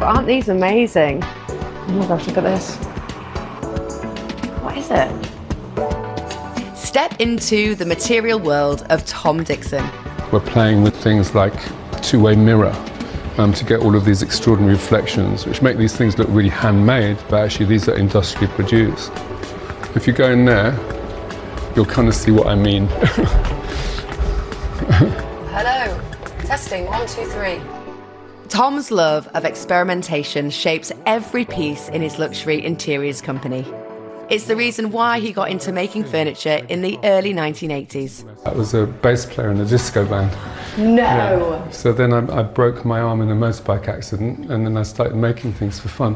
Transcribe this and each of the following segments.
But aren't these amazing? Oh my gosh, look at this. What is it? Step into the material world of Tom Dixon. We're playing with things like two-way mirror to get all of these extraordinary reflections, which make these things look really handmade, but actually these are industrially produced. If you go in there, you'll kind of see what I mean. Hello. Testing, 1, 2, 3. Tom's love of experimentation shapes every piece in his luxury interiors company. It's the reason why he got into making furniture in the early 1980s. I was a bass player in a disco band. No! Yeah. So then I broke my arm in a motorbike accident, and then I started making things for fun.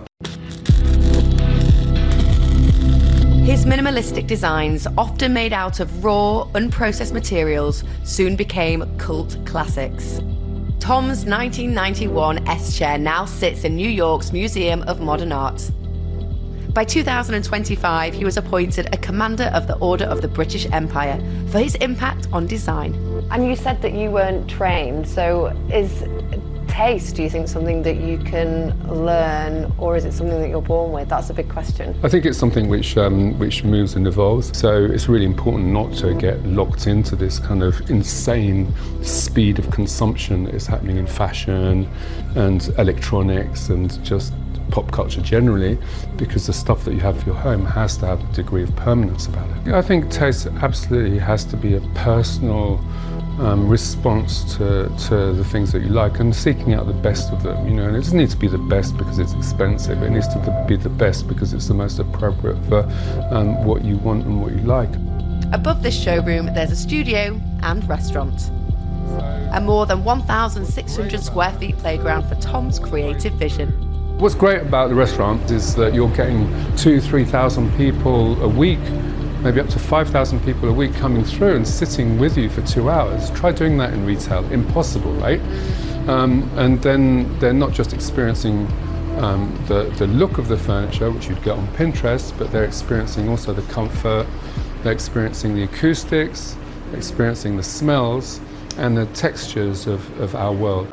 His minimalistic designs, often made out of raw, unprocessed materials, soon became cult classics. Tom's 1991 S-Chair now sits in New York's Museum of Modern Art. By 2025, he was appointed a Commander of the Order of the British Empire for his impact on design. And you said that you weren't trained, so is taste, do you think, something that you can learn, or is it something that you're born with? That's a big question. I think it's something which moves and evolves, so it's really important not to get locked into this kind of insane speed of consumption that is happening in fashion and electronics and just pop culture generally, because the stuff that you have for your home has to have a degree of permanence about it. I think taste absolutely has to be a personal response to the things that you like and seeking out the best of them, you know. And it doesn't need to be the best because it's expensive, it needs to be the best because it's the most appropriate for what you want and what you like. Above this showroom, there's a studio and restaurant. A more than 1,600 square feet playground for Tom's creative vision. What's great about the restaurant is that you're getting 2,000-3,000 people a week, maybe up to 5,000 people a week coming through and sitting with you for 2 hours. Try doing that in retail. Impossible, right? And then they're not just experiencing the look of the furniture, which you'd get on Pinterest, but they're experiencing also the comfort, they're experiencing the acoustics, they're experiencing the smells and the textures of our world.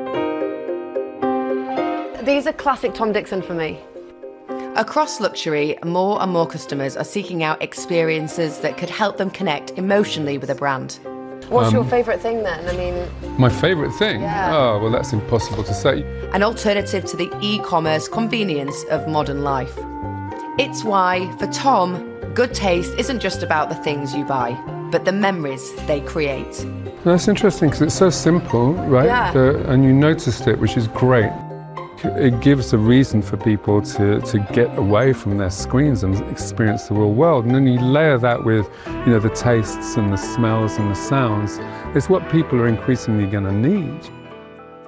These are classic Tom Dixon for me. Across luxury, more and more customers are seeking out experiences that could help them connect emotionally with a brand. What's your favourite thing then? I mean... My favourite thing? Yeah. Oh, well, that's impossible to say. An alternative to the e-commerce convenience of modern life. It's why, for Tom, good taste isn't just about the things you buy, but the memories they create. That's interesting because it's so simple, right? Yeah. And you noticed it, which is great. It gives a reason for people to get away from their screens and experience the real world. And then you layer that with, you know, the tastes and the smells and the sounds. It's what people are increasingly going to need.